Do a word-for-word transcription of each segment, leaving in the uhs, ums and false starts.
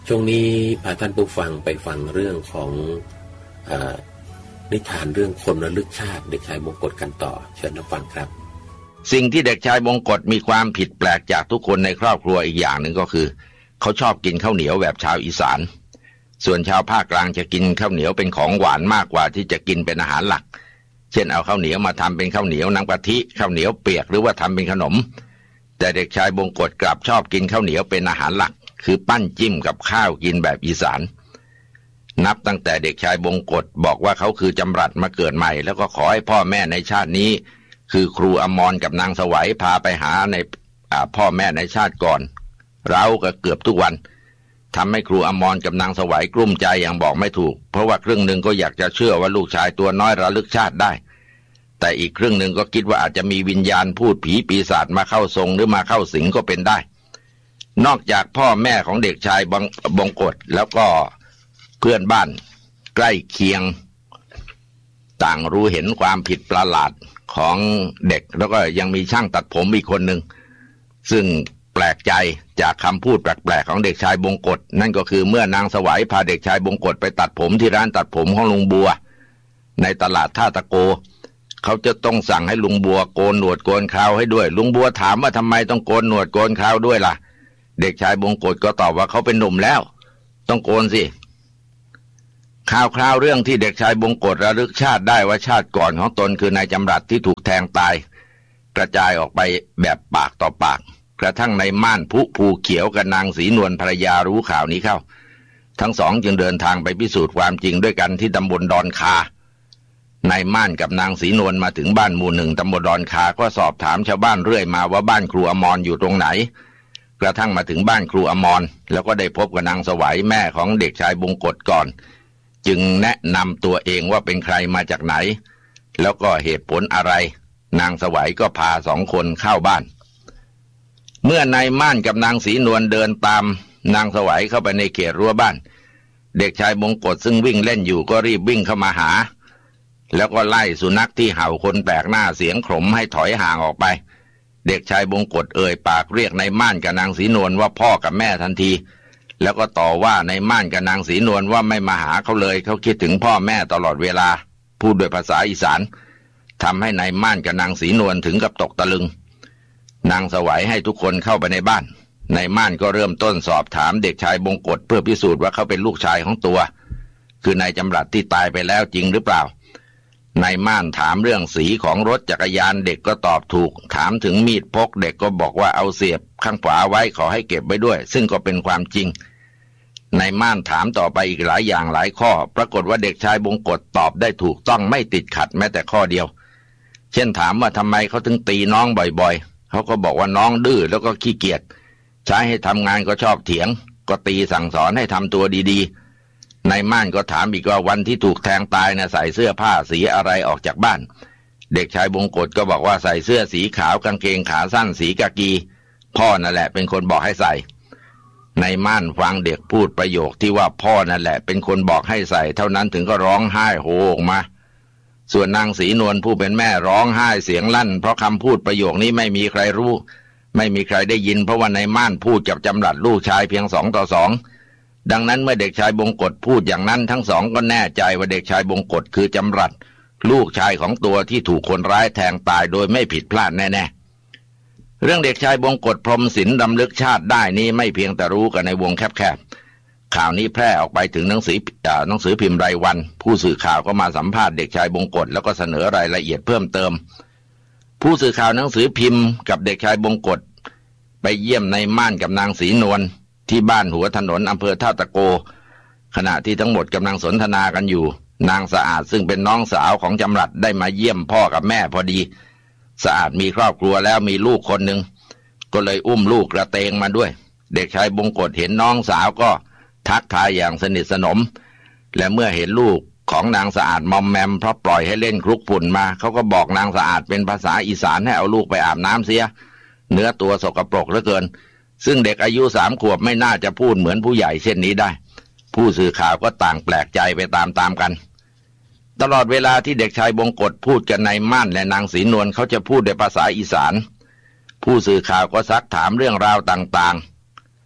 ช่วงนี้พาท่านผู้ฟังไปฟังเรื่องของเอ่อนิทานเรื่องคนระลึกชาติเด็กชายบงกฎกันต่อเชิญรับฟังครับสิ่งที่เด็กชายบงกฎมีความผิดแปลกจากทุกคนในครอบครัวอีกอย่างหนึ่งก็คือเขาชอบกินข้าวเหนียวแบบชาวอีสานส่วนชาวภาคกลางจะกินข้าวเหนียวเป็นของหวานมากกว่าที่จะกินเป็นอาหารหลักเช่นเอาข้าวเหนียวมาทำเป็นข้าวเหนียวน้ำกะทิข้าวเหนียวเปียกหรือว่าทำเป็นขนมแต่เด็กชายบงกฎกลับชอบกินข้าวเหนียวเป็นอาหารหลักคือปั้นจิ้มกับข้าวกินแบบอีสานนับตั้งแต่เด็กชายบงกฎบอกว่าเขาคือจำรัดมาเกิดใหม่แล้วก็ขอให้พ่อแม่ในชาตินี้คือครูอมรกับนางสวัยพาไปหาในพ่อแม่ในชาติก่อนเราก็เกือบทุกวันทำให้ครูอมรกับนางสวัยกลุ้มใจอย่างบอกไม่ถูกเพราะว่าครึ่งหนึ่งก็อยากจะเชื่อว่าลูกชายตัวน้อยระลึกชาติได้แต่อีกครึ่งหนึ่งก็คิดว่าอาจจะมีวิญญาณพูดผีปีศาจมาเข้าทรงหรือมาเข้าสิงก็เป็นได้นอกจากพ่อแม่ของเด็กชายบงกฎแล้วก็เพื่อนบ้านใกล้เคียงต่างรู้เห็นความผิดประหลาดของเด็กแล้วก็ยังมีช่างตัดผมอีกคนหนึ่งซึ่งแปลกใจจากคำพูดแปลกๆของเด็กชายบงกฎนั่นก็คือเมื่อนางสวัยพาเด็กชายบงกฎไปตัดผมที่ร้านตัดผมของลุงบัวในตลาดท่าตะโกเขาจะต้องสั่งให้ลุงบัวโกนหนวดโกนเคราให้ด้วยลุงบัวถามว่าทำไมต้องโกนหนวดโกนเคราด้วยล่ะเด็กชายบงกฎก็ตอบว่าเขาเป็นหนุ่มแล้วต้องโกนสิข่าวคราวเรื่องที่เด็กชายบงกฎระลึกชาติได้ว่าชาติก่อนของตนคือนายจำรัดที่ถูกแทงตายกระจายออกไปแบบปากต่อปากกระทั่งในม่านผู้ภูเขียวกับนางศรีนวลภรรยารู้ข่าวนี้เข้าทั้งสองจึงเดินทางไปพิสูจน์ความจริงด้วยกันที่ตำบลดอนคานายม่านกับนางศรีนวลมาถึงบ้านหมู่หนึ่งตำบลดอนคาก็สอบถามชาวบ้านเรื่อยมาว่าบ้านครูอมรอยู่ตรงไหนกระทั่งมาถึงบ้านครูอมรแล้วก็ได้พบกับนางสวัยแม่ของเด็กชายบงกฎก่อนจึงแนะนำตัวเองว่าเป็นใครมาจากไหนแล้วก็เหตุผลอะไรนางสวัยก็พาสองคนเข้าบ้านเมื่อนายม่านกับนางศรีนวลเดินตามนางสวัยเข้าไปในเขตรั้วบ้านเด็กชายบงกฎซึ่งวิ่งเล่นอยู่ก็รีบวิ่งเข้ามาหาแล้วก็ไล่สุนัขที่เห่าคนแปลกหน้าเสียงขมให้ถอยห่างออกไปเด็กชายบงกฎเอ่ยปากเรียกนายม่านกับนางศรีนวลว่าพ่อกับแม่ทันทีแล้วก็ต่อว่านายม่านกับนางศรีนวลว่าไม่มาหาเขาเลยเขาคิดถึงพ่อแม่ตลอดเวลาพูดด้วยภาษาอีสานทำให้นายม่านกับนางศรีนวลถึงกับตกตะลึงนางสวัยให้ทุกคนเข้าไปในบ้านนายม่านก็เริ่มต้นสอบถามเด็กชายบงกฎเพื่อพิสูจน์ว่าเขาเป็นลูกชายของตัวคือนายจำรัดที่ตายไปแล้วจริงหรือเปล่านายม่านถามเรื่องสีของรถจักรยานเด็กก็ตอบถูกถามถึงมีดพกเด็กก็บอกว่าเอาเสียบข้างขวาไว้ขอให้เก็บไว้ด้วยซึ่งก็เป็นความจริงนายม่านถามต่อไปอีกหลายอย่างหลายข้อปรากฏว่าเด็กชายบงกฎตอบได้ถูกต้องไม่ติดขัดแม้แต่ข้อเดียวเช่นถามว่าทำไมเขาถึงตีน้องบ่อยๆเขาก็บอกว่าน้องดื้อแล้วก็ขี้เกียจใช้ให้ทำงานก็ชอบเถียงก็ตีสั่งสอนให้ทำตัวดีๆนายม่านก็ถามอีกว่าวันที่ถูกแทงตายนะใส่เสื้อผ้าสีอะไรออกจากบ้านเด็กชายบงกฎก็บอกว่าใส่เสื้อสีขาวกางเกงขาสั้นสีกากีพ่อนั่นแหละเป็นคนบอกให้ใส่นายม่านฟังเด็กพูดประโยคที่ว่าพ่อนั่นแหละเป็นคนบอกให้ใส่เท่านั้นถึงก็ร้องไห้โฮออกมาส่วนนางศรีนวลผู้เป็นแม่ร้องไห้เสียงลั่นเพราะคำพูดประโยคนี้ไม่มีใครรู้ไม่มีใครได้ยินเพราะว่านายม่านพูดกับจำรัดลูกชายเพียงสองต่อสองดังนั้นเมื่อเด็กชายบงกฎพูดอย่างนั้นทั้งสองก็แน่ใจว่าเด็กชายบงกฎคือจำรัดลูกชายของตัวที่ถูกคนร้ายแทงตายโดยไม่ผิดพลาดแน่ๆเรื่องเด็กชายบงกฎพรหมศิลป์รำลึกชาติได้นี้ไม่เพียงแต่รู้กันในวงแคบๆข่าวนี้แพร่ออกไปถึงหนังสือหนังสือพิมพ์รายวันผู้สื่อข่าวก็มาสัมภาษณ์เด็กชายบงกฎแล้วก็เสนอรายละเอียดเพิ่มเติมผู้สื่อข่าวหนังสือพิมพ์กับเด็กชายบงกฎไปเยี่ยมนายม่านกับนางศรีนวลที่บ้านหัวถนนอำเภอท่าตะโกขณะที่ทั้งหมดกำลังสนทนากันอยู่นางสะอาดซึ่งเป็นน้องสาวของจำรัดได้มาเยี่ยมพ่อกับแม่พอดีสะอาดมีครอบครัวแล้วมีลูกคนหนึ่งก็เลยอุ้มลูกกระเตงมาด้วยเด็กชายบงกฎเห็นน้องสาวก็ทักทายอย่างสนิทสนมและเมื่อเห็นลูกของนางสะอาดมอมแมมเพราะปล่อยให้เล่นคลุกฝุ่นมาเขาก็บอกนางสะอาดเป็นภาษาอีสานให้เอาลูกไปอาบน้ำเสียเนื้อตัวสกปรกเหลือเกินซึ่งเด็กอายุสามขวบไม่น่าจะพูดเหมือนผู้ใหญ่เช่นนี้ได้ผู้สื่อข่าวก็ต่างแปลกใจไปตามๆกันตลอดเวลาที่เด็กชายบงกฎพูดกับนายม่านและนางศรีนวลเขาจะพูดด้วยภาษาอีสานผู้สื่อข่าวก็ซักถามเรื่องราวต่างๆ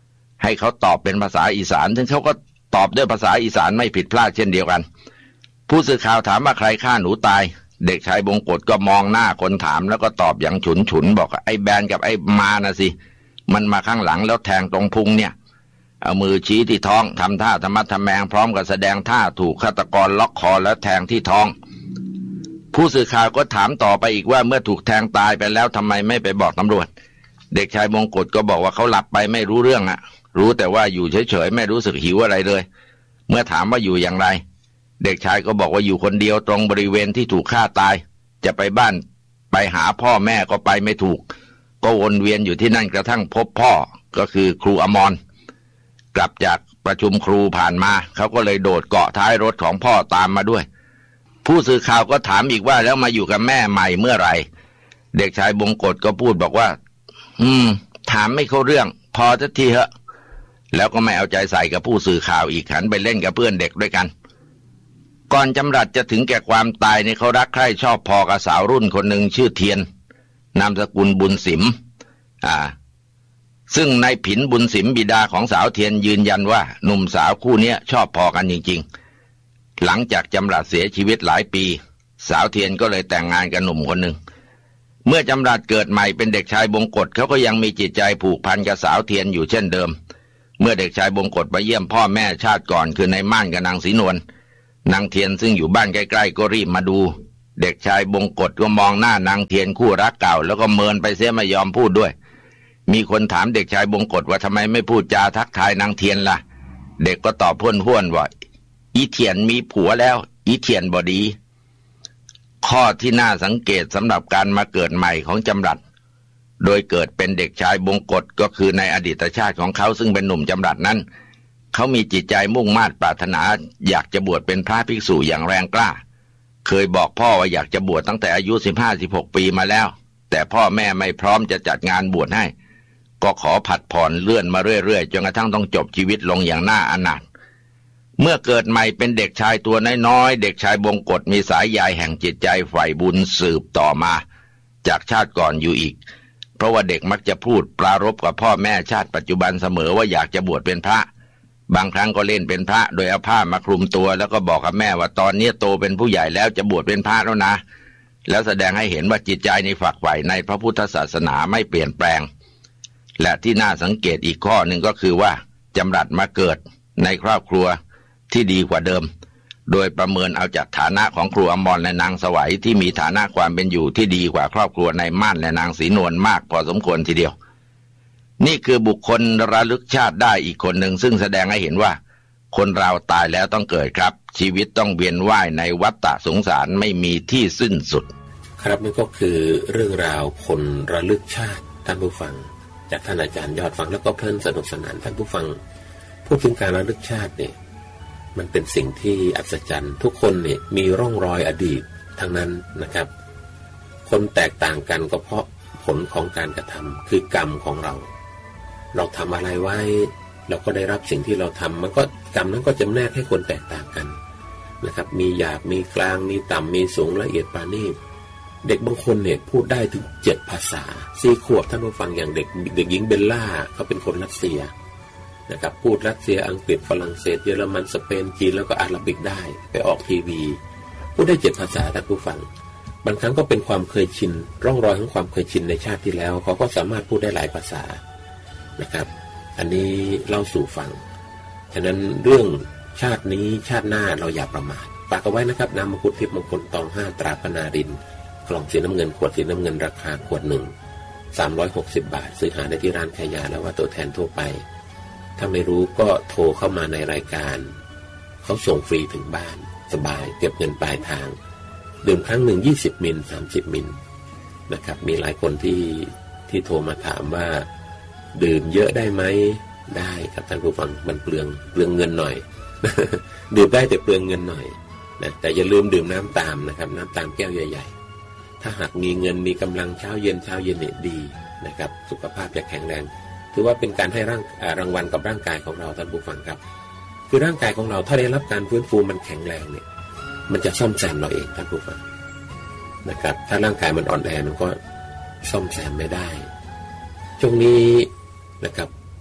ให้เขาตอบเป็นภาษาอีสานซึ่งเขาก็ตอบด้วยภาษาอีสานไม่ผิดพลาดเช่นเดียวกันผู้สื่อข่าวถามว่าใครฆ่าหนูตายเด็กชายบงกฎก็มองหน้าคนถามแล้วก็ตอบอย่างฉุนฉุนบอกไอ้แบนกับไอ้มานะสิมันมาข้างหลังแล้วแทงตรงพุงเนี่ยเอามือชี้ที่ท้องทำท่าธรรมะทะแมงพร้อมกับแสดงท่าถูกฆาตกรล็อกคอแล้วแทงที่ท้องผู้สื่อข่าวก็ถามต่อไปอีกว่าเมื่อถูกแทงตายไปแล้วทำไมไม่ไปบอกตำรวจเด็กชายบงกฎก็บอกว่าเขาหลับไปไม่รู้เรื่องอะรู้แต่ว่าอยู่เฉยๆไม่รู้สึกหิวอะไรเลยเมื่อถามว่าอยู่อย่างไรเด็กชายก็บอกว่าอยู่คนเดียวตรงบริเวณที่ถูกฆ่าตายจะไปบ้านไปหาพ่อแม่ก็ไปไม่ถูกก็วนเวียนอยู่ที่นั่นกระทั่งพบพ่อก็คือครูอมรกลับจากประชุมครูผ่านมาเขาก็เลยโดดเกาะท้ายรถของพ่อตามมาด้วยผู้สื่อข่าวก็ถามอีกว่าแล้วมาอยู่กับแม่ใหม่เมื่อไหร่เด็กชายบงกฎก็พูดบอกว่าอืมถามไม่เข้าเรื่องพอสักทีเถอะแล้วก็ไม่เอาใจใส่กับผู้สื่อข่าวอีกหันไปเล่นกับเพื่อนเด็กด้วยกันก่อนจำรัดจะถึงแก่ความตายเนี่ยเขารักใคร่ชอบพอกับสาวรุ่นคนหนึ่งชื่อเทียนนามสกุลบุญสิมอ่าซึ่งนายผินบุญสิมบิดาของสาวเทียนยืนยันว่าหนุ่มสาวคู่นี้ชอบพอกันจริงๆหลังจากจำรัดเสียชีวิตหลายปีสาวเทียนก็เลยแต่งงานกับหนุ่มคนหนึ่งเมื่อจำรัดเกิดใหม่เป็นเด็กชายบงกฎเขาก็ยังมีจิตใจผูกพันกับสาวเทียนอยู่เช่นเดิมเมื่อเด็กชายบงกฎไปเยี่ยมพ่อแม่ชาติก่อนคือในม่านกับนางศรีนวลนางเทียนซึ่งอยู่บ้านใกล้ๆก็รีบมาดูเด็กชายบงกฎก็มองหน้านางเทียนคู่รักเก่าแล้วก็เมินไปเสียไม่ยอมพูดด้วยมีคนถามเด็กชายบงกฎว่าทำไมไม่พูดจาทักทายนางเทียนล่ะเด็กก็ตอบห้วนๆว่าอีเทียนมีผัวแล้วอีเทียนบ่ดีข้อที่น่าสังเกตสำหรับการมาเกิดใหม่ของจำรัดโดยเกิดเป็นเด็กชายบงกฎก็คือในอดีตชาติของเขาซึ่งเป็นหนุ่มจำรัดนั้นเขามีจิตใจมุ่งมา่ปรารถนาอยากจะบวชเป็นพระภิกษุอย่างแรงกล้าเคยบอกพ่อว่าอยากจะบวชตั้งแต่อายุ สิบห้า สิบหก ปีมาแล้วแต่พ่อแม่ไม่พร้อมจะจัดงานบวชให้ก็ขอผัดผ่อนเลื่อนมาเรื่อยๆจนกระทั่งต้องจบชีวิตลงอย่างน่าอนาถเมื่อเกิดใหม่เป็นเด็กชายตัวน้อยๆเด็กชายบงกฎมีสายใยแห่งจิตใจใฝ่บุญสืบต่อมาจากชาติก่อนอยู่อีกเพราะว่าเด็กมักจะพูดปรารภกับพ่อแม่ชาติปัจจุบันเสมอว่าอยากจะบวชเป็นพระบางครั้งก็เล่นเป็นพระโดยเอาผ้ามาคลุมตัวแล้วก็บอกกับแม่ว่าตอนนี้โตเป็นผู้ใหญ่แล้วจะบวชเป็นพระแล้วนะแล้วแสดงให้เห็นว่าจิตใจในฝักใฝ่ในพระพุทธศาสนาไม่เปลี่ยนแปลงและที่น่าสังเกตอีกข้อหนึ่งก็คือว่าจำรัดมาเกิดในครอบครัวที่ดีกว่าเดิมโดยประเมินเอาจากฐานะของครูอมรและนางสวัยที่มีฐานะความเป็นอยู่ที่ดีกว่าครอบครัวในม่านและนางศรีนวลมากพอสมควรทีเดียวนี่คือบุคคลระลึกชาติได้อีกคนหนึ่งซึ่งแสดงให้เห็นว่าคนเราตายแล้วต้องเกิดครับชีวิตต้องเวียนว่ายในวัฏฏะสงสารไม่มีที่สิ้นสุดครับนี่ก็คือเรื่องราวคนระลึกชาติท่านผู้ฟังจากท่านอาจารย์ยอดฟังแล้วก็เพลินสนุกสนานท่านผู้ฟังพูดถึงการระลึกชาติเนี่ยมันเป็นสิ่งที่อัศจรรย์ทุกคนเนี่ยมีร่องรอยอดีตทั้งนั้นนะครับคนแตกต่างกันก็เพราะผลของการกระทำคือกรรมของเราเราทำอะไรไว้เราก็ได้รับสิ่งที่เราทำมันก็กรรมนั้นก็จำแนกให้คนแตกต่างกันนะครับมีหยาบมีกลางมีต่ำมีสูงละเอียดปราณีตเด็กบางคนเนี่ยพูดได้ถึงเจ็ดภาษาสี่ขวบท่านผู้ฟังอย่างเด็กเด็กหญิงเบลล่าเขาเป็นคนรัสเซียนะครับพูดรัสเซียอังกฤษฝรั่งเศสเยอรมันสเปนจีนแล้วก็อาหรับิกได้ไปออกทีวีพูดได้เจ็ดภาษาท่านผู้ฟังบางครั้งก็เป็นความเคยชินร่องรอยของความเคยชินในชาติที่แล้วเขาก็สามารถพูดได้หลายภาษานะครับอันนี้เล่าสู่ฟังฉะนั้นเรื่องชาตินี้ชาติหน้าเราอย่าประมาทฝากเอาไว้นะครับน้ำมังคุดทิพย์มงคลตองห้าตราปนารินกล่องสีน้ำเงินขวดสีน้ำเงินราคาขวดหนึ่งสามร้อยหกสิบบาทซื้อหาได้ที่ร้านขายยาแล้วว่าตัวแทนทั่วไปถ้าไม่รู้ก็โทรเข้ามาในรายการเขาส่งฟรีถึงบ้านสบายเก็บเงินปลายทางดื่มครั้งหนึ่งยี่สิบมิลสามสิบมิลนะครับมีหลายคนที่ที่โทรมาถามว่าดื่มเยอะได้ไหมได้ครับท่านผู้ฟังมันเปลืองเปลืองเงินหน่อย ดื่มได้แต่เปลืองเงินหน่อยนะแต่อย่าลืมดื่มน้ำตามนะครับน้ำตามแก้วใหญ่ๆถ้าหากมีเงินมีกำลังเช้าเย็นเช้าเย็นเนี่ยดีนะครับสุขภาพจะแข็งแรงถือว่าเป็นการให้ร่างรางวัลกับร่างกายของเราท่านผู้ฟังครับคือร่างกายของเราถ้าได้รับการฟื้นฟูมันแข็งแรงเนี่ยมันจะซ่อมแซมเราเองท่านผู้ฟังนะครับถ้าร่างกายมันอ่อนแอมันก็ซ่อมแซมไม่ได้ช่วงนี้นะครับ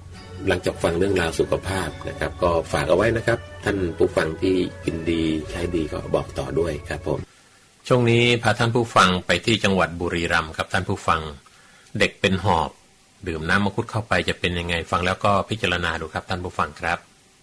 หลังจากฟังเรื่องราวสุขภาพนะครับก็ฝากเอาไว้นะครับท่านผู้ฟังที่กินดีใช้ดีก็บอกต่อด้วยครับผมช่วงนี้พาท่านผู้ฟังไปที่จังหวัดบุรีรัมย์ครับท่านผู้ฟังเด็กเป็นหอบดื่มน้ำมังคุดเข้าไปจะเป็นยังไงฟังแล้วก็พิจารณาดูครับท่านผู้ฟังครับ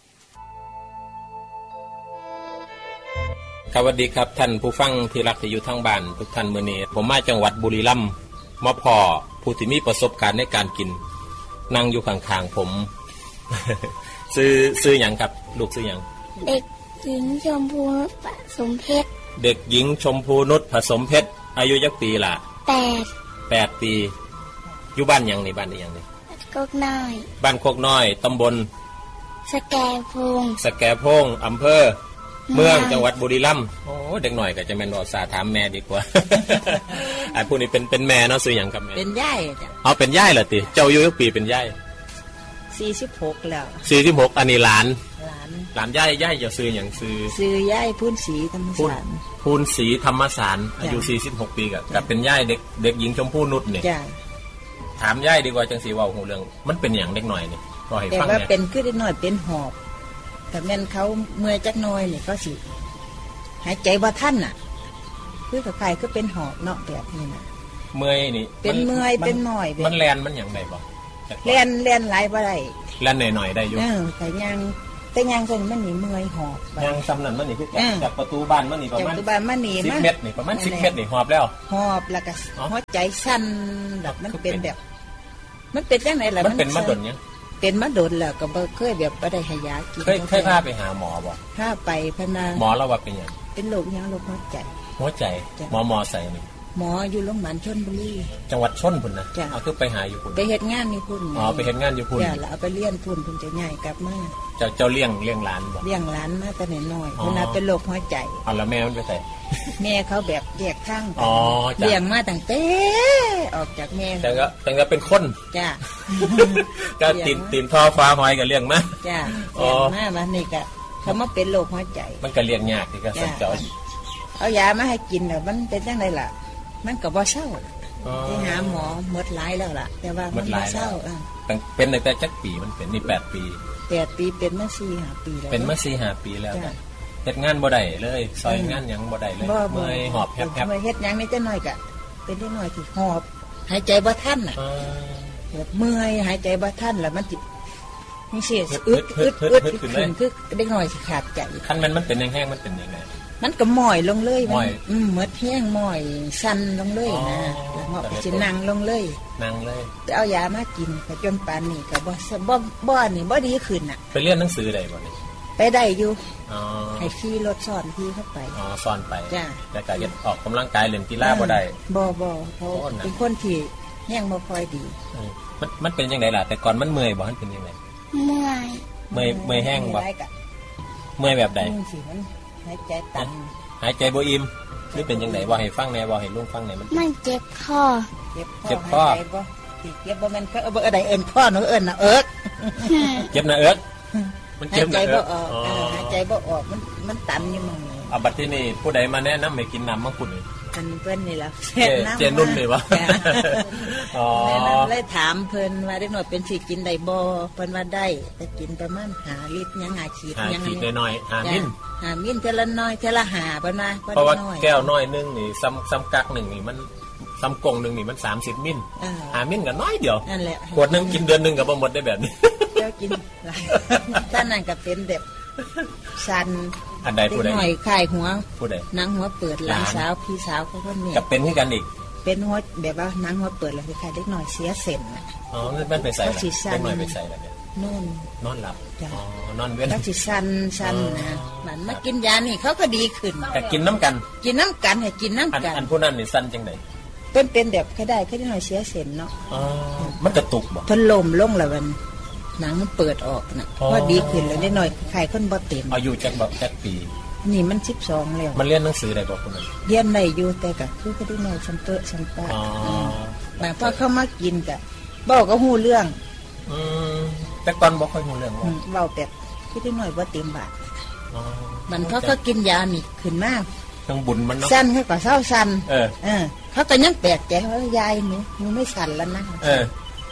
สวัสดีครับท่านผู้ฟังที่รักที่อยู่ทางบ้านทุกท่านมื้อนี้ผมมาจังหวัดบุรีรัมย์มาพอผู้ที่มีประสบการณ์ในการกินนั่งอยู่ข้างๆผม ซื้อซื้อหยังครับลูกซื้อหยังเด็กหญิงชมพูผสมเพชรเด็กหญิงชมพูนุชผสมเพชรอายุยักปีล่ะแปดแปดปีอยู่บ้านหยังนี่บ้านนี่หยังนี่โคกน้อยบ้านโคกน้อยตำบลสแกพงสแกพงอำเภอเมืองจังหวัดบุรีรัมย์โอ้เด็กหน่อยก็จะแม่นอสาถามแม่ดีกว่า ไอ้ผู้นี้เป็นเป็นแม่เนาะซื้อหยังครับแม่เป็นย่ายจ้ะเอาเป็นย่ายเหรอติเจ้าอายุยักปีเป็นย่ายสี่สิบหกแล้วสี่สิบหกอันนี้หลานหลานหลานย่ายย่ายจะซื้อหยังซื้อซื้อย่ายพูนศรีธรรมสารพูนศรีธรรมสารอายุสี่สิบหกปีก็กับเป็นย่ายเด็กเด็กหญิงชมพู่นุชนี่จ้ะถามย่ายดีกว่าจังสิเว้าฮู้เรื่องมันเป็นหยังเด็กหน่อยนี่บ่ให้ฟังแม่แต่ว่าเป็นคือเด็กน้อยเป็นหอบแต่แม่นเขาเมื่อยจักหน่อยนี่ก็สิหายใจบ่ทันน่ะคือกับใครก็เป็นหอบเนาะแบบนี้น่ะเมื่อยนี่เป็นเมื่อยเป็นหน่อยมันแล่นมันหยังได้บ่แล่นแล่นหลายบ่ได้แล่นหน่อยๆได้อยู่เออแต่ยังแต่ยังซั่นมันนี่เมื่อยหอบยังซ้ำนั่นมันนี่คือจากประตูบ้านมันนี่ประมาณประตูบ้านมันนี่สิบเมตรนี่ประมาณสิบเมตรนี่หอบแล้วหอบแล้วก็หัวใจสั่นแบบมันเป็นแบบมันเป็นจังได๋ล่ะมันเป็นมาดนยังเป็นมาดนแล้วก็บ่เคยแบบบ่ได้ให้ยากินเคยเคยพาไปหาหมอบ่พาไปพะนาหมอแล้วว่าเป็นหยังเป็นโรคหยังโรคหัวใจหัวใจหมอหมอใส่นี่หมออยู่โรงพยาบาลชลบุรีจังหวัดชลพุ่นนะเอาคือไปหาอยู่พุ่นไปเฮ็ดงานอยู่พุ่นอ๋อไปเฮ็ดงานอยู่พุ่นจ้ะแล้วเอาไปเลี้ยงพุ่นเพิ่นจะย้ายกลับมาเจ้าเจ้าเลี้ยงเลี้ยงหลานบ่เลี้ยงหลานมาแต่น้อยๆเพิ่นน่ะเป็นโรคหัวใจเอาแล้วแม่มันไปไสแม่เขาแบบแยกทางอ๋อเลี้ยงมาตั้งแต่ออกจากแม่แต่ก็แต่ก็เป็นคนจ้ะก็ตีนตีนท่อฟ้าหอยก็เลี้ยงมาจ้ะอ๋อมาบัดนี้ก็เขามาเป็นโรคหัวใจมันก็เลี้ยงยากที่ก็สัญจรเอายามาให้กินแล้วมันเป็นจังได๋ล่ะมันก็บ่เศร้าไปหาหมอหมดหลายแล้วล่ะแต่ว่ามันบ่เศร้าอ่ะเป็นตั้งแต่จักปีมันเป็นนี่แปดปีแปดปีเป็นมาสี่ ห้าปีแล้วเป็นมาสี่ ห้าปีแล้วเฮ็ดงานบ่ได้เลยซอยงานหยังบ่ได้เลยเมื่อยหอบแฮบๆเฮ็ดหยังนี่จักหน่อยก็เป็นจักหน่อยที่หอบหายใจบ่ทันน่ะแบบเมื่อยหายใจบ่ทันแล้วมันสินี่สิอึดอึดอึดขึ้นคือเด็กน้อยสิขาดใจคันมันมันเป็นแห้งๆมันเป็นยังไงมันก็หม่อยลงเลยมันอืมหมดแห้งหม่อยสั่นลงเลยนะแล้วเหมาะสินั่งลงเลยนั่งเลยแต่เอายามากินก็จนปานนี้ก็บ่บ่บ่นี่บ่ดีขึ้นน่ะไปเรียนหนังสือได้บ่นี่ไปได้อยู่อ๋อให้ขี่รถสอนขี่เข้าไปอ๋อสอนไปจ้ะแล้วก็เฮ็ดออกกำลังกายเล่นกีฬาบ่ได้บ่บ่เขาเป็นคนที่แห้งบ่ค่อยดีมันมันเป็นจังได๋ล่ะแต่ก่อนมันเมื่อยบ่มันเป็นจังได๋เมื่อยเมื่อยเมื่อยแห้งบ่เมื่อยแบบใดหายใจตันหายใจบ่อิ่มหรือเป็นจังได๋บ่ให้ฟังแน่บ่ให้ลุงฟังแน่มันมันเจ็บคอเจ็บคอเจ็บคอสิเจ็บบ่แม่นก็บ่ได้เอิ้นคอหนูเอิ้นน่ะเอิกเจ็บน่ะเอิกมันเจ็บน่ะเอิกหายใจบ่ออกมันมันตันอยู่มึงอ่ะบัดทีนี้ผู้ใดมาแนะนำให้กินน้ำมังคุดนี่อันเพิ่นนี่ล่ะเจนุ่นนี่วะอ๋อเลยถามเพิ่นว่าเด็กน้อยเป็นสิกินได้บ่เพิ่นว่าได้แต่กินประมาณห้าลิตรยังห้าขีดยังขีดน้อยๆห้ามิลห้ามิลเท่าละน้อยเท่าละห้าเพิ่นว่าเพราะว่าแก้วน้อยนึงนี่ซ้ำซ้ำกักนึงนี่มันซ้ำกงนึงนี่มันสามสิบมิลห้ามิลก็น้อยเดียวนั่นแหละขวดนึงกินเดือนนึงก็บ่หมดได้แบบนี้เจ้ากินหลายท่านนั่นก็เป็นแบบสันอันใดผู้ใดหน่อยคายหัวผู้ใดนางหัวเปิดหลานสาวพี่สาวเขาคนนี้กับเป็นคือกันอีกเป็นหัวแบบว่านางหัวเปิดแล้วคล้ายๆเด็กหน่อยเสียเส้นอ๋อมันไปใส่เด็กหน่อยไปใส่แล้วเนี่ยนอนนอนหลับอ๋อนอนเว้นแล้วสิสั่นสั่นนะมันมากินยานี่เขาก็ดีขึ้นแต่กินน้ำกันกินน้ำกันให้กินน้ำกันอันผู้นั้นนี่สั่นจังได๋เป็นเป็นแบบแค่ได้แค่หน่อยเสียเส้นเนาะอ๋อมันกระตุกบ่ทนลมลงแล้วมันหนังมันเปิดออกน่ะพอดีขึ้นแล้วนิดหน่อยไข้คนบ่เต็มอายุจักบ่จักปีนี่มันสิบสองแล้วมันเรียนหนังสือได้บ่คนนั้นเรียนได้อยู่แต่ก็คือก็ได้น้อยซัมเปอร์ซัมปาอ๋อบางพอเข้ามากินก็เว้าก็ฮู้เรื่องอืมแต่ก่อนบ่ค่อยฮู้เรื่องว่าเว้าแบบคือได้น้อยบ่เต็มบาทอ๋อมันพอเขากินยานี่ขึ้นมาทั้งบุญมันเนาะสั่นเขาก็เศร้าสั่นเออเออเขาก็ยังแปลกใจว่ายายหนูหนูไม่สั่นแล้วนะเออ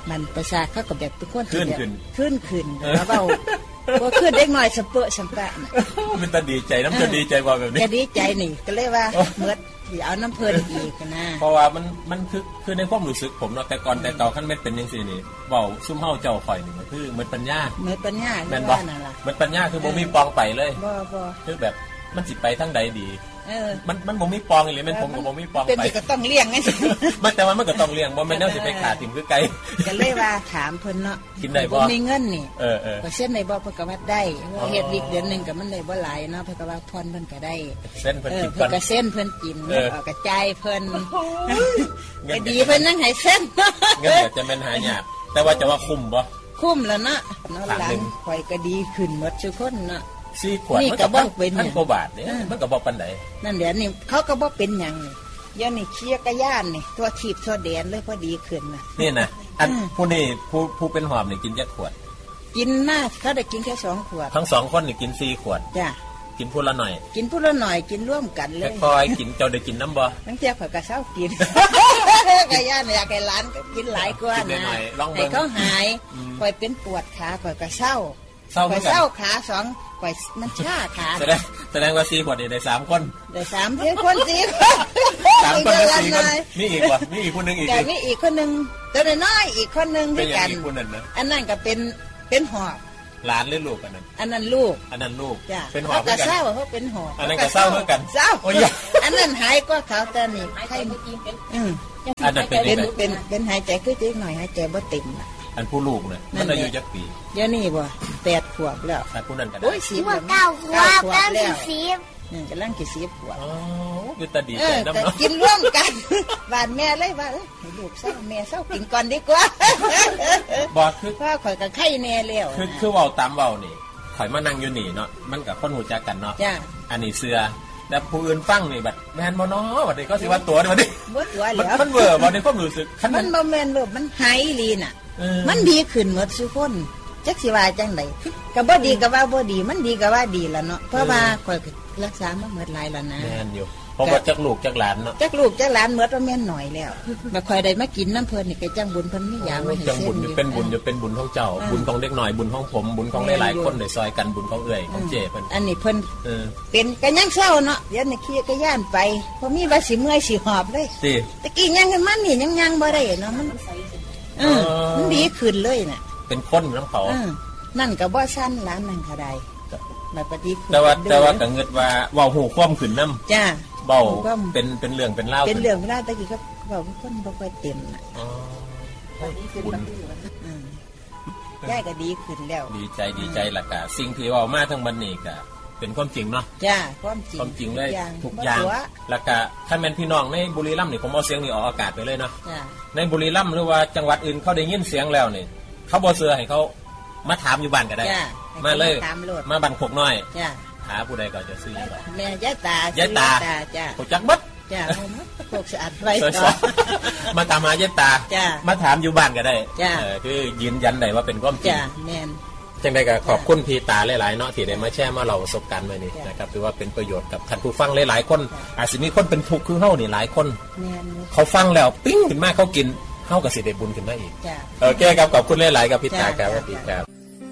มันประสาทเขาก็แบบเป็นคนขึ้นขึ้นขึ้นขึ้นแล้วเว้าบ่ขึ้นเด็กน้อยสะเปอะสังกะน่ะมันตาดีใจน้ำจะดีใจกว่าแบบนี้ก็ดีใจนี่ก็เลยว่าเมื่อสิเอาน้ำเพิ่นอีกนะเพราะว่ามันมันคือคือในความรู้สึกผมเนาะแต่ก่อนแต่เก่าคันแม่นเป็นจังซี่นี่เว้าซุ่มเฮาเจ้าข่อยนี่มันคือมันปัญญาเหมือนปัญญาแม่นบ่มันปัญญาคือบ่มีปองไปเลยบ่บ่คือแบบมันสิไปทางใดดีเออมันมันบ่มีปองอีหลีแม่นผมก็บ่มีปองไปเป็นสิก็ต้องเลี้ยงไงมันแต่ว่ามันก็ต้องเลี้ยงบ่แม่นแนวสิไปขาทิ่มคือไก่ก็เลยว่าถามเพิ่นเนาะกินได้บ่มีเงินนี่เออๆก็เส้นได้บ่เพิ่นก็ว่าได้เฮ็ดอีกเดือนนึงก็มันได้บ่หลายเนาะเพิ่นก็ว่าพรเพิ่นก็ได้เส้นเพิ่นกินก่อนก็เส้นเพิ่นกินเอากระจายเพิ่นก็ดีเพิ่นยังให้เส้นเงินจะแม่นหายากแต่ว่าจะว่าคุ้มบ่คุ้มแล้วเนาะเนาะหลังข่อยก็ดีขึ้นหมดทุกคนเนาะสี่ขวดมันก็บ่เป็นพันกว่าบาทเนี่ยมันก็บ่ปานใดนั่นเดี๋ยวนี้เขาก็บ่เป็นหยังนี่เดี๋ยวนี้เคียกระย่านนี่ตัวถีบตัวแดนเลยพอดีขึ้นน่ะนี่นะอันผู้นี้ผู้ผู้เป็นหอบนี่กินจักขวดกินมากเขาได้กินแค่สองขวดทั้งสองคนนี่กินสี่ขวดจ้ะกินผู้ละหน่อยกินผู้ละหน่อยกินร่วมกันเลยคอยกินเจ้าได้กินน้ำบ่ทั้งเจ้าข่อยก็เช้ากินกระย่านอยากให้หลานก็กินหลายกว่านะให้เขาหายข่อยเป็นปวดขาข่อยก็เช้าข่อยเช้าขาสองข่อยมันชาขาแสดงแสดงว่าสี่ขวดนี่ได้สามคนได้สามคนสี่สามคนได้สี่คนมีอีกวะมีอีกคนนึงอีกแต่มีอีกคนนึงตัวน้อยอีกคนนึงด้วยกันอันนั้นก็เป็นเป็นหอบหลานหรือลูกอันนั้นอันนั้นลูกอันนั้นลูกเป็นหอบก็เศร้าเขาเป็นหอบอันนั้นก็เศร้าเหมือนกันเศร้าอันนั้นหายก็เขาแต่นี่ใครอืมอันนั้นเป็นเป็นเป็นหายใจคือจิ๊กหน่อยหายใจบ่เต็มอันผู้ลูกเนี่ยมันอายุจักปีเดี๋ยวนี้บ่แปดขวบแล้วแต่ผู้นั้นก็ได้โอ้ยสิบเก้าขวบเก้าสิบนี่กำลังกี่สิบขวบอ๋อคือตาดีใจน้ำเนาะกินร่วมกันบ้านแม่เลยว่าให้ลูกเศร้าแม่เศร้ากินก่อนดีกว่าบ่คือพ่อข่อยก็ไข้แน่แล้วคือคือเว้าตามเว้านี่ข่อยมานั่งอยู่นี่เนาะมันก็คนหูจักกันเนาะจ้ะอันนี้เสื้อแต่ผู้อื่นฟังนี่บัดแม่นบ่เนาะบัดนี้ก็สิว่าตัวบัดนี้บ่ตัวแล้วมันเว่อบ่ได้ความรู้สึกมันบ่แม่นเว่อมันหายลีน่ะมันดีขึ้นหมดทุกคนจักสิว่าจังได๋ก็บ่ดีก็ว่าบ่ดีมันดีก็ว่าดีล่ะเนาะเพราะว่าข่อยรักษามาหมดหลายแล้วนะแม่นอยู่เพราะว่าจักลูกจักหลานเนาะจักลูกจักหลานหมดว่าแม่นหน่อยแล้วบ่ค่อยได้มากินน้ำเพิ่นนี่ก็จังบุญเพิ่นมียามาให้จังบุญอยู่เป็นบุญอยู่เป็นบุญของเจ้าบุญของเด็กน้อยบุญของผมบุญของหลายๆคนได้ซอยกันบุญของเอื้อยของเจ้เพิ่นอันนี้เพิ่นเออเป็นก็ยังเศร้าเนาะเดี๋ยวนี้ขี้ก็ย่านไปพอมีว่าสิเมื่อยสิหอบเลยสิตะกี้ยังมันนี่ยังยังบ่ได้เนาะมันเออมันดีขึ้นเลยน่ะเป็นคนน้ำเขานั่นก็บ่ซั่นร้านนั่นก็ได้บัดปฏิแต่ว่าแต่ว่าก็เงิดว่าเว้าหูความขึ้นนำจ้าเว้าเป็นเป็นเรื่องเป็นเล่าเป็นเรื่องเป็นเล่าตะกี้ก็เว้าคนบ่ค่อยเต็มน่ะอ๋ออืมยายก็ดีขึ้นแล้วดีใจดีใจล่ะก็สิ่งที่เว้ามาทั้งบัดนี้ก็เป็นความจริงเนาะจ้าความจริงความจริงเลยทุกอย่างแล้วก็ถ้าแม่นพี่น้องในบุรีรัมย์นี่ผมเอาเสียงนี่ออกอากาศไปเลยเนาะในบุรีรัมย์หรือว่าจังหวัดอื่นเขาได้ยินเสียงแล้วนี่เขาบ่เชื่อให้เขามาถามอยู่บ้านก็ได้มาเลยมาบ้านโคกน้อยหาผู้ใดก็จะซื้ออยู่แม่ยายตายายตาจ้าโคจักบัดจ้าโคกสะอาดไว้มาตามหายายตามาถามอยู่บ้านก็ได้เออคือยืนยันได้ว่าเป็นความจริงจ้าแม่นจังได๋ก็ขอบคุณพี่ตาหลายๆเนาะที่ได้มาแชร์มาเล่าประสบการณ์มื้อนี้นะครับถือว่าเป็นประโยชน์กับท่านผู้ฟังหลายๆคนอาจสิมีคนเป็นทุกข์คือเฮานี่หลายคนแม่นเขาฟังแล้วปิ๊งขึ้นมาเขากินเฮาก็สิได้บุญขึ้นมาอีกจ้าโอเคครับขอบคุณหลายๆครับพี่ตาครับสวัสดีครับ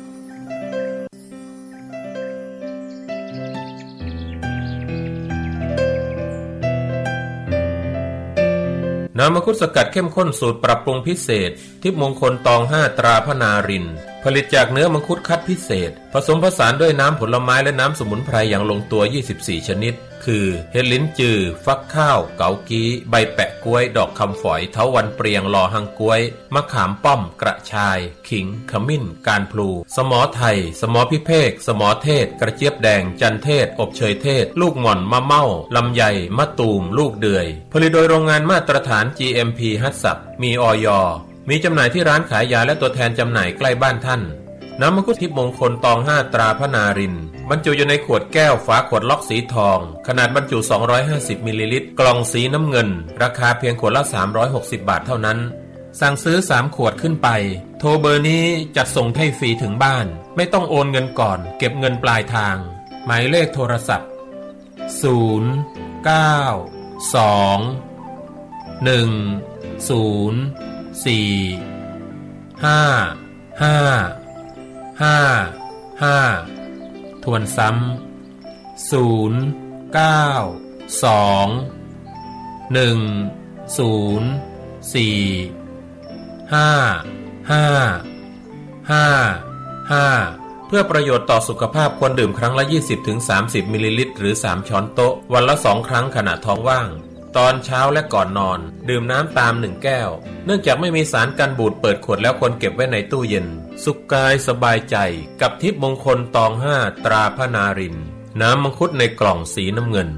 น้ำมังคุดสกัดเข้มข้นสูตรปรับปรุงพิเศษทิพย์มงคลตองห้าตราพนารินผลิตจากเนื้อมังคุดคัดพิเศษผสมผสานด้วยน้ำผลไม้และน้ำสมุนไพรอย่างลงตัวยี่สิบสี่ชนิดคือเห็ดลิ้นจือฟักข้าวเกากี้ใบแปะกล้วยดอกคำฝอยเถาวัลย์เปรียงลอหังกล้วยมะขามป้อมกระชายขิงขมิ้นการพลูสมอไทยสมอพิเภกสมอเทศกระเจี๊ยบแดงจันเทศอบเชยเทศลูกหม่อนมะเม่าลำไยมะตูมลูกเดือยผลิตโดยโรงงานมาตรฐาน จี เอ็ม พี ฮัตสับมีอย.มีจำหน่ายที่ร้านขายยาและตัวแทนจำหน่ายใกล้บ้านท่านน้ำมังคุดทิพย์มงคลตองห้าตราพนารินบรรจุอยู่ในขวดแก้วฝาขวดล็อกสีทองขนาดบรรจุสองร้อยห้าสิบมิลลิลิตรกล่องสีน้ำเงินราคาเพียงขวดละสามร้อยหกสิบบาทเท่านั้นสั่งซื้อสามขวดขึ้นไปโทรเบอร์นี้จัดส่งให้ฟรีถึงบ้านไม่ต้องโอนเงินก่อนเก็บเงินปลายทางหมายเลขโทรศัพท์ศูนย์ เก้า สอง หนึ่ง ศูนย์ สี่ห้าห้าห้าห้าทวนซ้ำศูนย์เก้าสองหนึ่งศูนย์สี่ห้าห้าห้าห้าเพื่อประโยชน์ต่อสุขภาพควรดื่มครั้งละ ยี่สิบถึงสามสิบ มิลลิลิตรหรือสามช้อนโต๊ะวันละสองครั้งขณะท้องว่างตอนเช้าและก่อนนอนดื่มน้ำตามหนึ่งแก้วเนื่องจากไม่มีสารกันบูดเปิดขวดแล้วควรเก็บไว้ในตู้เย็นสุขกายสบายใจกับทิพย์มงคลตองห้าตราพระนารินทร์น้ำมังคุดในกล่องสีน้ำเงิน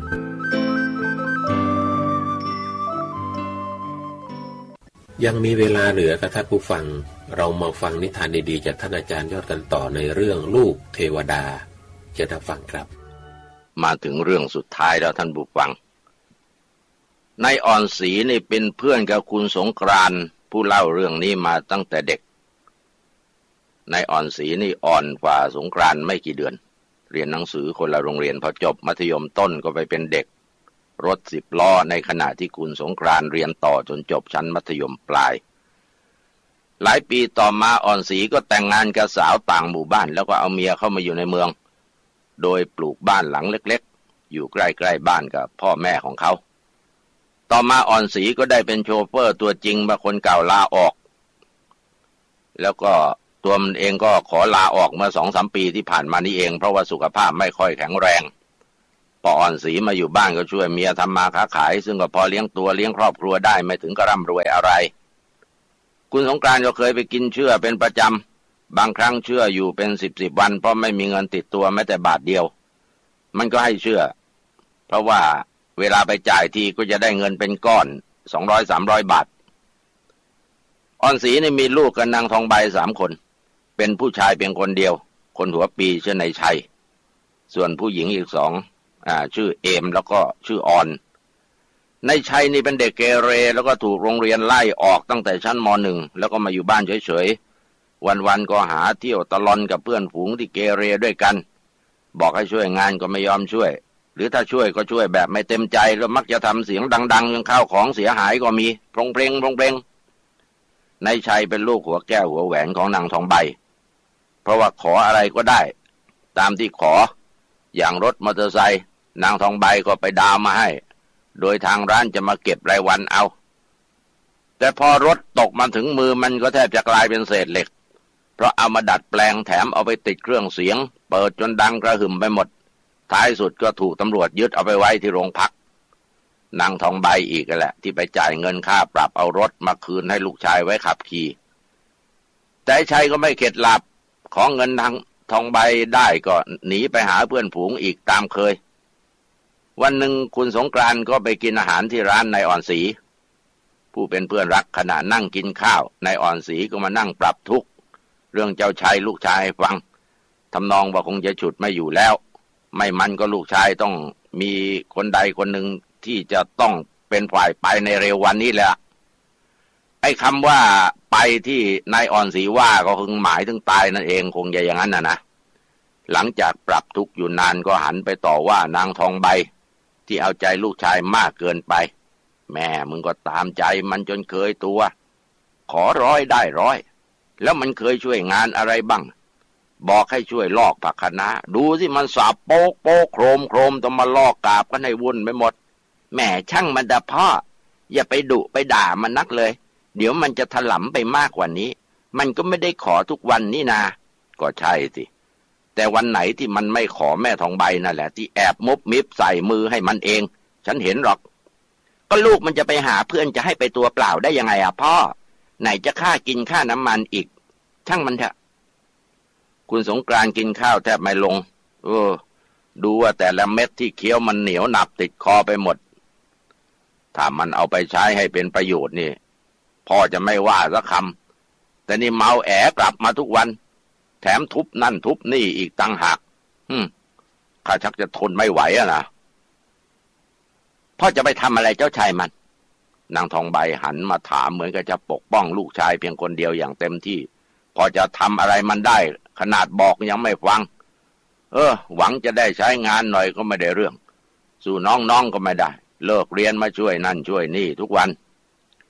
ยังมีเวลาเหลือครับท่านผู้ฟังเรามาฟังนิทานดีๆจากท่านอาจารย์ยอดกันต่อในเรื่องลูกเทวดาจะได้ฟังครับมาถึงเรื่องสุดท้ายแล้วท่านผู้ฟังนายอ่อนศรีนี่เป็นเพื่อนกับคุณสงกรานต์ผู้เล่าเรื่องนี้มาตั้งแต่เด็กนายอ่อนศรีนี่อ่อนกว่าสงกรานต์ไม่กี่เดือนเรียนหนังสือคนละโรงเรียนพอจบมัธยมต้นก็ไปเป็นเด็กรถสิบล้อในขณะที่คุณสงกรานต์เรียนต่อจนจบชั้นมัธยมปลายหลายปีต่อมาอ่อนศรีก็แต่งงานกับสาวต่างหมู่บ้านแล้วก็เอาเมียเข้ามาอยู่ในเมืองโดยปลูกบ้านหลังเล็กๆอยู่ใกล้ๆบ้านกับพ่อแม่ของเขาต่อมาอ่อนศรีก็ได้เป็นโชเฟอร์ตัวจริงเมื่อคนเก่าลาออกแล้วก็ตัวมันเองก็ขอลาออกเมื่อ สองถึงสาม ปีที่ผ่านมานี้เองเพราะว่าสุขภาพไม่ค่อยแข็งแรงพออ่อนศรีมาอยู่บ้านก็ช่วยเมียทำมาค้าขายซึ่งก็พอเลี้ยงตัวเลี้ยงครอบครัวได้ไม่ถึงกับร่ำรวยอะไรคุณสงกรานต์ก็เคยไปกินเชื่อเป็นประจำบางครั้งเชื่ออยู่เป็นสิบสิบวันเพราะไม่มีเงินติดตัวแม้แต่บาทเดียวมันก็ให้เชื่อเพราะว่าเวลาไปจ่ายทีก็จะได้เงินเป็นก้อน สองร้อย สามร้อย บาทอ่อนศรีนี่มีลูกกับนางทองใบสามคนเป็นผู้ชายเพียงคนเดียวคนหัวปีชื่อนายชัยส่วนผู้หญิงอีกสองอ่าชื่อเอมแล้วก็ชื่อออนนายชัยนี่เป็นเด็กเกเรแล้วก็ถูกโรงเรียนไล่ออกตั้งแต่ชั้นม.หนึ่ง แล้วก็มาอยู่บ้านเฉยๆวันๆก็หาเที่ยวตะลอนกับเพื่อนฝูงที่เกเรด้วยกันบอกให้ช่วยงานก็ไม่ยอมช่วยหรือถ้าช่วยก็ช่วยแบบไม่เต็มใจแล้วมักจะทำเสียงดังๆจนข้าวของเสียหายก็มีโปรงเพลงโปรงเพลงนายชัยเป็นลูกหัวแก้วหัวแหวนของนางทองใบเพราะว่าขออะไรก็ได้ตามที่ขออย่างรถมอเตอร์ไซค์นางทองใบก็ไปดาวมาให้โดยทางร้านจะมาเก็บรายวันเอาแต่พอรถตกมาถึงมือมันก็แทบจะกลายเป็นเศษเหล็กเพราะเอามาดัดแปลงแถมเอาไปติดเครื่องเสียงเปิดจนดังกระหึ่มไปหมดท้ายสุดก็ถูกตำรวจยึดเอาไปไว้ที่โรงพักนางทองใบอีกแหละที่ไปจ่ายเงินค่าปรับเอารถมาคืนให้ลูกชายไว้ขับขี่แต่ชัยก็ไม่เข็ดหลับของเงินทางทองใบได้ก็หนีไปหาเพื่อนฝูงอีกตามเคยวันหนึ่งคุณสงกรานต์ก็ไปกินอาหารที่ร้านนายอ่อนศรีผู้เป็นเพื่อนรักขณะนั่งกินข้าวนายอ่อนศรีก็มานั่งปรับทุกข์เรื่องเจ้าชายลูกชายให้ฟังทำนองว่าคงจะฉุดไม่อยู่แล้วไม่มันก็ลูกชายต้องมีคนใดคนหนึ่งที่จะต้องเป็นฝ่ายไปในเร็ววันนี้แหละไอ้คำว่าไปที่นายอ่อนศรีว่าก็คงหมายถึงตายนั่นเองคงจะอย่างนั้นนะนะหลังจากปรับทุกข์อยู่นานก็หันไปต่อว่านางทองใบที่เอาใจลูกชายมากเกินไปแม่มึงก็ตามใจมันจนเคยตัวขอร้อยได้ร้อยแล้วมันเคยช่วยงานอะไรบ้างบอกให้ช่วยลอกผักคะน้าดูสิมันสาบโป๊กโป๊กโครมโครมต้องมาลอกกาบกันให้วุ่นไปหมดแม่ช่างมันแต่พ่ออย่าไปดุไปด่ามันนักเลยเดี๋ยวมันจะถลำไปมากกว่านี้มันก็ไม่ได้ขอทุกวันนี่นาก็ใช่สิแต่วันไหนที่มันไม่ขอแม่ทองใบนั่นแหละที่แอบมุบมิบใส่มือให้มันเองฉันเห็นหรอกก็ลูกมันจะไปหาเพื่อนจะให้ไปตัวเปล่าได้ยังไงอ่ะพ่อไหนจะค่ากินค่าน้ำมันอีกช่างมันเถอะคุณสงกรานต์กินข้าวแทบไม่ลงเออดูว่าแต่ละเม็ดที่เคี้ยวมันเหนียวหนับติดคอไปหมดถ้ามันเอาไปใช้ให้เป็นประโยชน์นี่พ่อจะไม่ว่าสักคำแต่นี่เมาแอกลับมาทุกวันแถมทุบนั่นทุบนี่อีกตั้งหากฮึมข้าชักจะทนไม่ไหวอะนะพ่อจะไปทำอะไรเจ้าชายมันนางทองใบหันมาถามเหมือนกับจะปกป้องลูกชายเพียงคนเดียวอย่างเต็มที่พอจะทำอะไรมันได้ขนาดบอกยังไม่ฟังเออหวังจะได้ใช้งานหน่อยก็ไม่ได้เรื่องสู่น้องๆ ก็ไม่ได้เลิกเรียนมาช่วยนั่นช่วยนี่ทุกวัน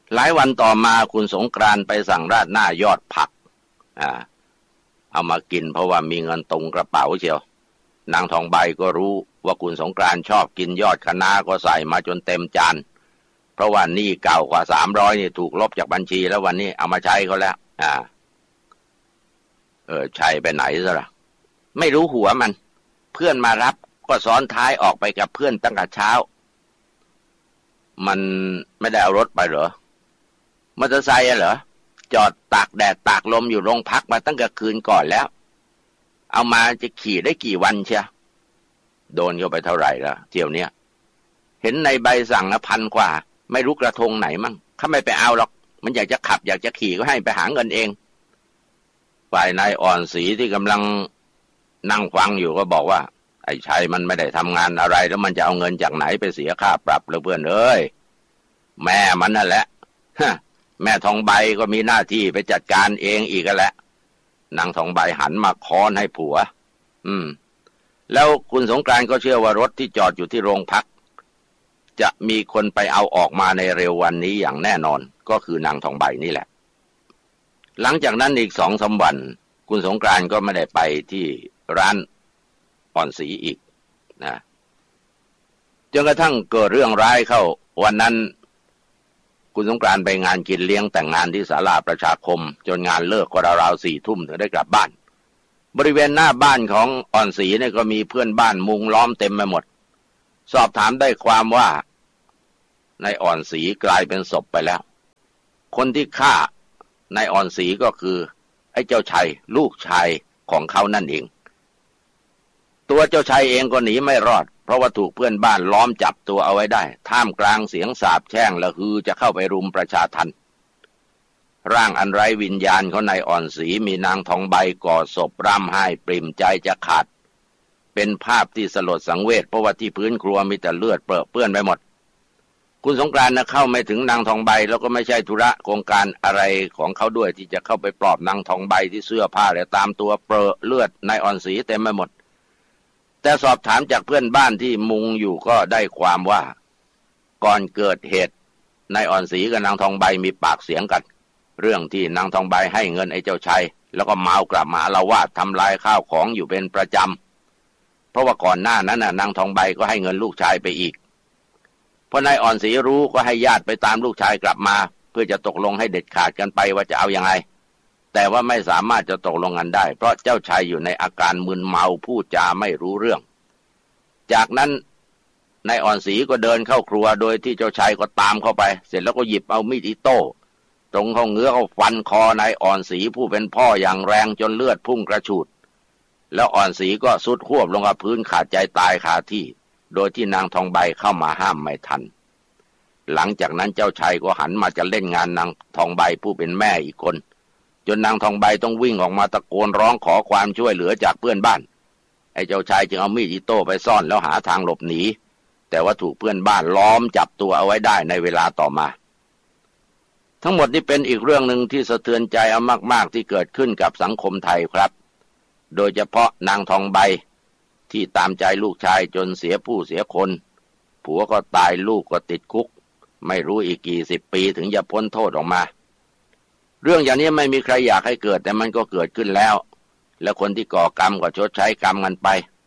หลายวันต่อมาคุณสงกรานต์ไปสั่งราดหน้ายอดผักอ่าเอามากินเพราะว่ามีเงินตรงกระเป๋าเชียวนางทองใบก็รู้ว่าคุณสงกรานต์ชอบกินยอดคะน้าก็ใส่มาจนเต็มจานเพราะว่านี่เก่ากว่าสามร้อยนี่ถูกลบจากบัญชีแล้ววันนี้เอามาใช้เขาแล้วอ่าเออชัยไปไหนซะล่ะไม่รู้หัวมันเพื่อนมารับก็ซ้อนท้ายออกไปกับเพื่อนตั้งแต่เช้ามันไม่ได้เอารถไปเหรอมอเตอร์ไซค์เหรอจอดตากแดดตากลมอยู่โรงพักมาตั้งแต่คืนก่อนแล้วเอามาจะขี่ได้กี่วันเชียโดนเข้าไปเท่าไหร่ละเที่ยวเนี้ยเห็นในใบสั่งนะพันกว่าไม่รู้กระทงไหนมั่งเขาไม่ไปเอาหรอกมันอยากจะขับอยากจะขี่ก็ให้ไปหาเงินเองฝ่ายนายอ่อนศรีที่กำลังนั่งฟังอยู่ก็บอกว่าไอ้ชัยมันไม่ได้ทำงานอะไรแล้วมันจะเอาเงินจากไหนไปเสียค่าปรับเลยเพื่อนเอ้ยแม่มันนั่นแหละแม่ทองใบก็มีหน้าที่ไปจัดการเองอีกแหละนางทองใบหันมาค้อนให้ผัวอืมแล้วคุณสงกรานต์ก็เชื่อว่ารถที่จอดอยู่ที่โรงพักจะมีคนไปเอาออกมาในเร็ววันนี้อย่างแน่นอนก็คือนางทองใบนี่แหละหลังจากนั้นอีกสองสามวันคุณสงกรานต์ก็ไม่ได้ไปที่ร้านอ่อนศรีอีกนะจนกระทั่งเกิดเรื่องร้ายเข้าวันนั้นคุณสงกรานต์ไปงานกินเลี้ยงแต่งงานที่ศาลาประชาคมจนงานเลิกก็ราวๆสี่ทุ่มถึงได้กลับบ้านบริเวณหน้าบ้านของอ่อนศรีเนี่ยก็มีเพื่อนบ้านมุงล้อมเต็มไปหมดสอบถามได้ความว่านายอ่อนศรีกลายเป็นศพไปแล้วคนที่ฆ่านายอ่อนศรีก็คือไอ้เจ้าชัยลูกชายของเขานั่นเองตัวเจ้าชัยเองก็หนีไม่รอดเพราะว่าถูกเพื่อนบ้านล้อมจับตัวเอาไว้ได้ท่ามกลางเสียงสาปแช่งและฮือจะเข้าไปรุมประชาทัณฑ์ร่างอันไร้วิญญาณของนายอ่อนศรีมีนางทองใบก่อศพร่ำไห้ปริ่มใจจะขาดเป็นภาพที่สลดสังเวชเพราะว่าที่พื้นครัวมีแต่เลือดเปื้อนไปหมดคุณสงกรานต์นะเข้าไม่ถึงนางทองใบแล้วก็ไม่ใช่ธุระโครงการอะไรของเขาด้วยที่จะเข้าไปปลอบนางทองใบที่เสื้อผ้าและตามตัวเปื้อนเลือดนายอ่อนศรีเต็มไปหมดแต่สอบถามจากเพื่อนบ้านที่มุงอยู่ก็ได้ความว่าก่อนเกิดเหตุนายอ่อนศรีกับนางทองใบมีปากเสียงกันเรื่องที่นางทองใบให้เงินไอ้เจ้าชัยแล้วก็เมากลับมาอาละวาดทำลายข้าวของอยู่เป็นประจำเพราะว่าก่อนหน้านั้นน่ะนางทองใบก็ให้เงินลูกชายไปอีกพอนายอ่อนศรีรู้ก็ให้ญาติไปตามลูกชายกลับมาเพื่อจะตกลงให้เด็ดขาดกันไปว่าจะเอายังไงแต่ว่าไม่สามารถจะตกลงกันได้เพราะเจ้าชายอยู่ในอาการมึนเมาพูดจาไม่รู้เรื่องจากนั้นนายอ่อนศรีก็เดินเข้าครัวโดยที่เจ้าชายก็ตามเข้าไปเสร็จแล้วก็หยิบเอามีดอิโต้ตรงเข้าเงื้อเข้าฟันคอนายอ่อนศรีผู้เป็นพ่ออย่างแรงจนเลือดพุ่งกระฉูดแล้วอ่อนศรีก็สุดควบลงกับพื้นขาดใจตายคาที่โดยที่นางทองใบเข้ามาห้ามไม่ทันหลังจากนั้นเจ้าชายก็หันมาจะเล่นงานนางทองใบผู้เป็นแม่อีกคนจนนางทองใบต้องวิ่งออกมาตะโกนร้องขอความช่วยเหลือจากเพื่อนบ้านไอ้เจ้าชายจึงเอามีดอิโต้ไปซ่อนแล้วหาทางหลบหนีแต่ว่าถูกเพื่อนบ้านล้อมจับตัวเอาไว้ได้ในเวลาต่อมาทั้งหมดนี้เป็นอีกเรื่องหนึ่งที่สะเทือนใจเอามากๆที่เกิดขึ้นกับสังคมไทยครับโดยเฉพาะนางทองใบที่ตามใจลูกชายจนเสียผู้เสียคนผัวก็ตายลูกก็ติดคุกไม่รู้อีกกี่สิบปีถึงจะพ้นโทษออกมาเรื่องอย่างนี้ไม่มีใครอยากให้เกิดแต่มันก็เกิดขึ้นแล้วและคนที่ก่อกรรมก็ชดใช้กรรมกันไป